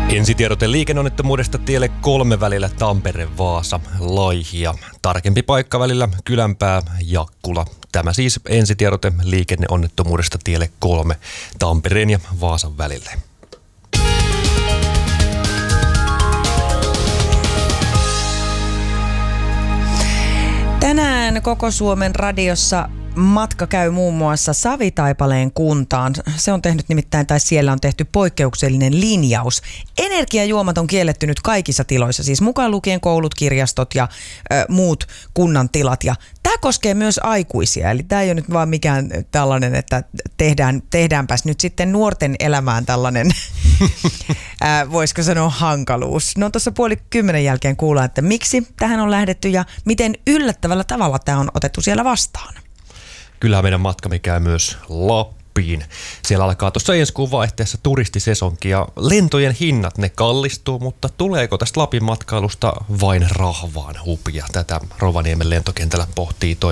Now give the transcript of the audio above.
Ensitiedote liikenneonnettomuudesta tielle 3 välillä Tampere-Vaasa, Laihia. Tarkempi paikka välillä Kylänpää, Jakkula. Tämä siis ensitiedote liikenneonnettomuudesta tielle 3 Tampereen ja Vaasan välille. Tänään Koko Suomen radiossa matka käy muun muassa Savitaipaleen kuntaan. Se on tehnyt nimittäin, tai siellä on tehty poikkeuksellinen linjaus. Energiajuomat on kielletty nyt kaikissa tiloissa, siis mukaan lukien koulut, kirjastot ja muut kunnan tilat. Ja tämä koskee myös aikuisia, eli tämä ei ole nyt vaan mikään tällainen, että tehdäänpäs nyt sitten nuorten elämään tällainen, voisiko sanoa hankaluus. No tuossa 9:30 jälkeen kuullaan, että miksi tähän on lähdetty ja miten yllättävällä tavalla tämä on otettu siellä vastaan. Kyllähän meidän matkamme käy myös Lappiin. Siellä alkaa tuossa ensi kuun vaihteessa turistisesonki ja lentojen hinnat ne kallistuu, mutta tuleeko tästä Lapin matkailusta vain rahvaan hupia? Tätä Rovaniemen lentokentällä pohtii